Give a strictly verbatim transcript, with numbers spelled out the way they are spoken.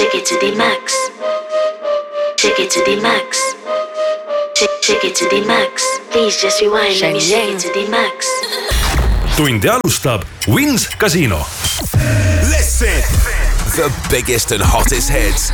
Shake it to the max. Shake it to the max. Shake, shake it to the max. Please just rewind. Let me shake it to the max. Tundi alustab Wins Casino. Listen, the biggest and hottest hits